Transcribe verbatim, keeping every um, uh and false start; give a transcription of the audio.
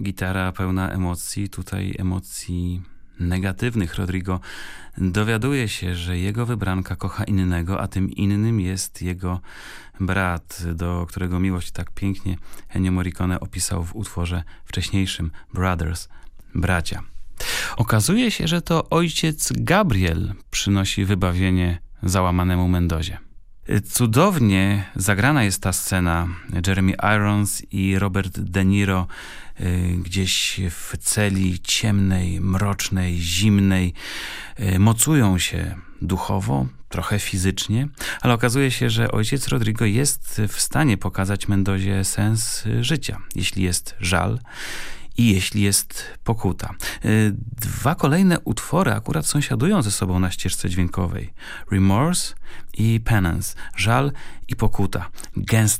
Gitara pełna emocji, tutaj emocji negatywnych. Rodrigo dowiaduje się, że jego wybranka kocha innego, a tym innym jest jego brat, do którego miłość tak pięknie Ennio Morricone opisał w utworze wcześniejszym Brothers, bracia. Okazuje się, że to ojciec Gabriel przynosi wybawienie załamanemu Mendozie. Cudownie zagrana jest ta scena. Jeremy Irons i Robert De Niro y, gdzieś w celi ciemnej, mrocznej, zimnej y, mocują się duchowo, trochę fizycznie, ale okazuje się, że ojciec Rodrigo jest w stanie pokazać Mendozie sens życia, jeśli jest żal i jeśli jest pokuta. Dwa kolejne utwory akurat sąsiadują ze sobą na ścieżce dźwiękowej. Remorse i Penance. Żal i pokuta. Gęsta